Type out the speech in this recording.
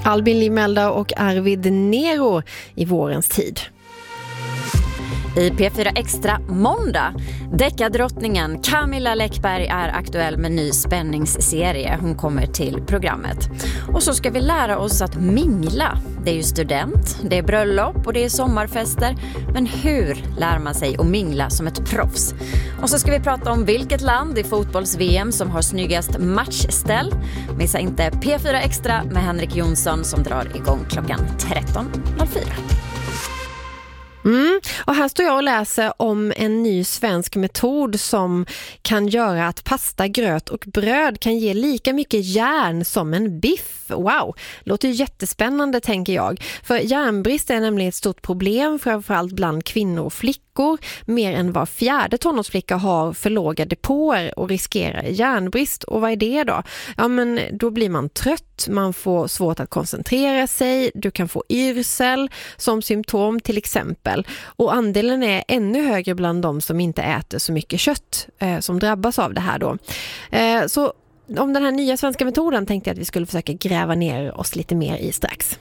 Albin Limelda och Arvid Nero i vårens tid. I P4 Extra måndag. Deckardrottningen Camilla Läckberg är aktuell med ny spänningsserie. Hon kommer till programmet. Och så ska vi lära oss att mingla. Det är ju student, det är bröllop och det är sommarfester. Men hur lär man sig att mingla som ett proffs? Och så ska vi prata om vilket land i fotbolls-VM som har snyggast matchställ. Missa inte P4 Extra med Henrik Jonsson som drar igång klockan 13.04. Och här står jag och läser om en ny svensk metod som kan göra att pasta, gröt och bröd kan ge lika mycket järn som en biff. Wow, låter ju jättespännande tänker jag. För järnbrist är nämligen ett stort problem framförallt bland kvinnor och flickor. Mer än var fjärde tonårsflicka har för låga depåer och riskerar järnbrist. Och vad är det då? Ja men då blir man trött, man får svårt att koncentrera sig, du kan få yrsel som symptom till exempel. Och andelen är ännu högre bland de som inte äter så mycket kött som drabbas av det här då. Så om den här nya svenska metoden tänkte jag att vi skulle försöka gräva ner oss lite mer i strax.